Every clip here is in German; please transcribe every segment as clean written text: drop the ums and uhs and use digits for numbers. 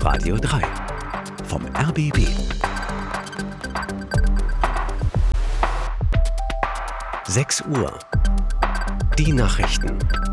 Radio 3 vom RBB. Sechs Uhr. Die Nachrichten.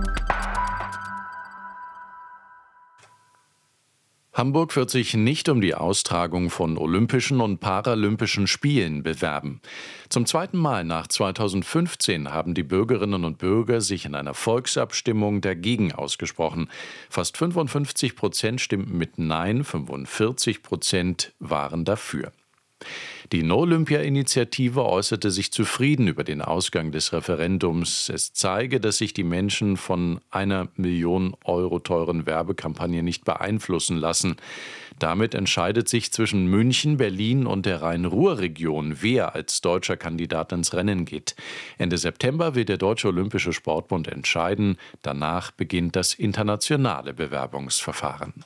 Hamburg wird sich nicht um die Austragung von Olympischen und Paralympischen Spielen bewerben. Zum zweiten Mal nach 2015 haben die Bürgerinnen und Bürger sich in einer Volksabstimmung dagegen ausgesprochen. Fast 55% stimmten mit Nein, 45% waren dafür. Die No-Olympia-Initiative äußerte sich zufrieden über den Ausgang des Referendums. Es zeige, dass sich die Menschen von einer Million Euro teuren Werbekampagne nicht beeinflussen lassen. Damit entscheidet sich zwischen München, Berlin und der Rhein-Ruhr-Region, wer als deutscher Kandidat ins Rennen geht. Ende September wird der Deutsche Olympische Sportbund entscheiden. Danach beginnt das internationale Bewerbungsverfahren.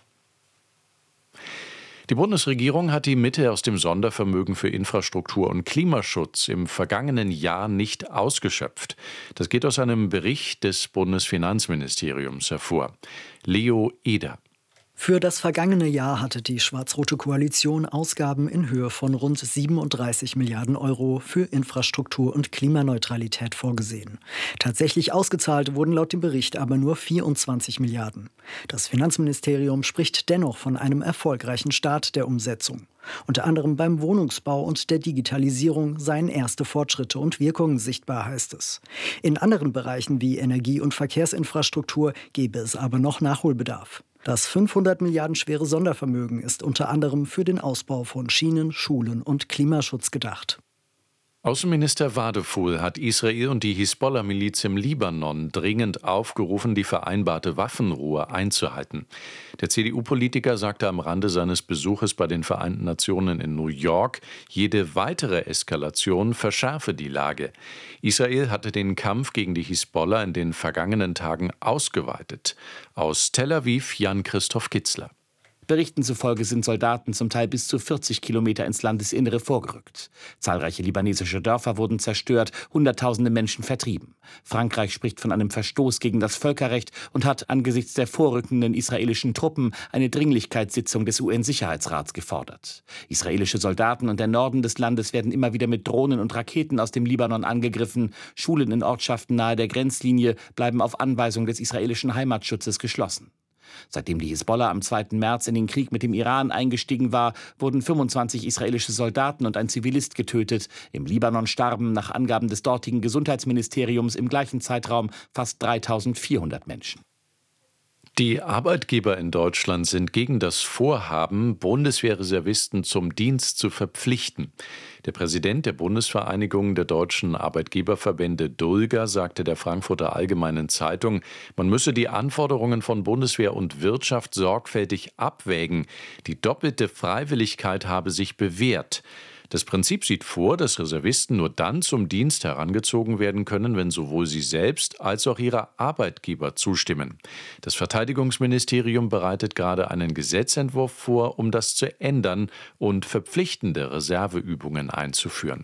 Die Bundesregierung hat die Mittel aus dem Sondervermögen für Infrastruktur und Klimaschutz im vergangenen Jahr nicht ausgeschöpft. Das geht aus einem Bericht des Bundesfinanzministeriums hervor. Leo Eder. Für das vergangene Jahr hatte die schwarz-rote Koalition Ausgaben in Höhe von rund 37 Milliarden Euro für Infrastruktur und Klimaneutralität vorgesehen. Tatsächlich ausgezahlt wurden laut dem Bericht aber nur 24 Milliarden. Das Finanzministerium spricht dennoch von einem erfolgreichen Start der Umsetzung. Unter anderem beim Wohnungsbau und der Digitalisierung seien erste Fortschritte und Wirkungen sichtbar, heißt es. In anderen Bereichen wie Energie- und Verkehrsinfrastruktur gäbe es aber noch Nachholbedarf. Das 500 Milliarden schwere Sondervermögen ist unter anderem für den Ausbau von Schienen, Schulen und Klimaschutz gedacht. Außenminister Wadefuhl hat Israel und die Hisbollah-Miliz im Libanon dringend aufgerufen, die vereinbarte Waffenruhe einzuhalten. Der CDU-Politiker sagte am Rande seines Besuches bei den Vereinten Nationen in New York, jede weitere Eskalation verschärfe die Lage. Israel hatte den Kampf gegen die Hisbollah in den vergangenen Tagen ausgeweitet. Aus Tel Aviv Jan-Christoph Kitzler. Berichten zufolge sind Soldaten zum Teil bis zu 40 Kilometer ins Landesinnere vorgerückt. Zahlreiche libanesische Dörfer wurden zerstört, Hunderttausende Menschen vertrieben. Frankreich spricht von einem Verstoß gegen das Völkerrecht und hat angesichts der vorrückenden israelischen Truppen eine Dringlichkeitssitzung des UN-Sicherheitsrats gefordert. Israelische Soldaten und der Norden des Landes werden immer wieder mit Drohnen und Raketen aus dem Libanon angegriffen. Schulen in Ortschaften nahe der Grenzlinie bleiben auf Anweisung des israelischen Heimatschutzes geschlossen. Seitdem die Hisbollah am 2. März in den Krieg mit dem Iran eingestiegen war, wurden 25 israelische Soldaten und ein Zivilist getötet. Im Libanon starben nach Angaben des dortigen Gesundheitsministeriums im gleichen Zeitraum fast 3.400 Menschen. Die Arbeitgeber in Deutschland sind gegen das Vorhaben, Bundeswehrreservisten zum Dienst zu verpflichten. Der Präsident der Bundesvereinigung der deutschen Arbeitgeberverbände Dulger sagte der Frankfurter Allgemeinen Zeitung, man müsse die Anforderungen von Bundeswehr und Wirtschaft sorgfältig abwägen. Die doppelte Freiwilligkeit habe sich bewährt. Das Prinzip sieht vor, dass Reservisten nur dann zum Dienst herangezogen werden können, wenn sowohl sie selbst als auch ihre Arbeitgeber zustimmen. Das Verteidigungsministerium bereitet gerade einen Gesetzentwurf vor, um das zu ändern und verpflichtende Reserveübungen einzuführen.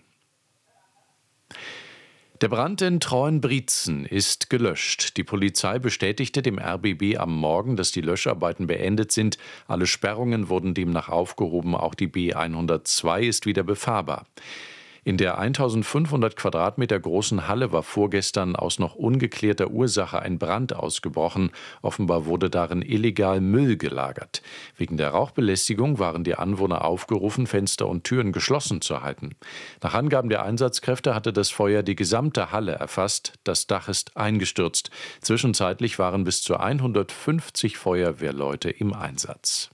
Der Brand in Treuenbrietzen ist gelöscht. Die Polizei bestätigte dem RBB am Morgen, dass die Löscharbeiten beendet sind. Alle Sperrungen wurden demnach aufgehoben. Auch die B102 ist wieder befahrbar. In der 1500 Quadratmeter großen Halle war vorgestern aus noch ungeklärter Ursache ein Brand ausgebrochen. Offenbar wurde darin illegal Müll gelagert. Wegen der Rauchbelästigung waren die Anwohner aufgerufen, Fenster und Türen geschlossen zu halten. Nach Angaben der Einsatzkräfte hatte das Feuer die gesamte Halle erfasst. Das Dach ist eingestürzt. Zwischenzeitlich waren bis zu 150 Feuerwehrleute im Einsatz.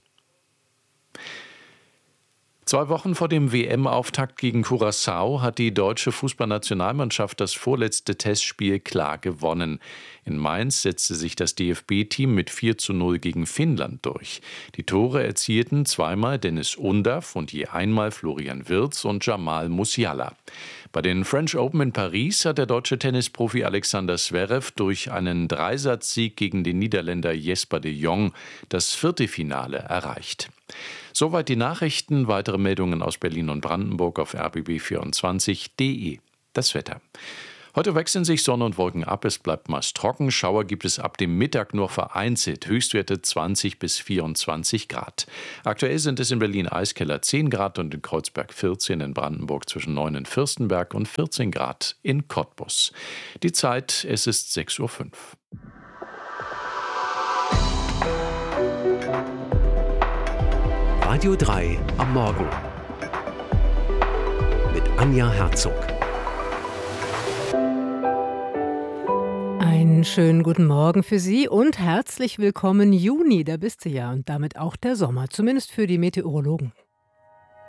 2 Wochen vor dem WM-Auftakt gegen Curaçao hat die deutsche Fußballnationalmannschaft das vorletzte Testspiel klar gewonnen. In Mainz setzte sich das DFB-Team mit 4:0 gegen Finnland durch. Die Tore erzielten zweimal Dennis Undav und je einmal Florian Wirtz und Jamal Musiala. Bei den French Open in Paris hat der deutsche Tennisprofi Alexander Zverev durch einen Dreisatzsieg gegen den Niederländer Jesper de Jong das Viertelfinale erreicht. Soweit die Nachrichten. Weitere Meldungen aus Berlin und Brandenburg auf rbb24.de. Das Wetter. Heute wechseln sich Sonne und Wolken ab, es bleibt meist trocken. Schauer gibt es ab dem Mittag nur vereinzelt, Höchstwerte 20 bis 24 Grad. Aktuell sind es in Berlin-Eiskeller 10 Grad und in Kreuzberg 14, in Brandenburg zwischen 9 in Fürstenberg und 14 Grad in Cottbus. Die Zeit, es ist 6:05 Uhr. Radio 3 am Morgen mit Anja Herzog. Einen schönen guten Morgen für Sie und herzlich willkommen. Juni, da bist du ja, und damit auch der Sommer, zumindest für die Meteorologen.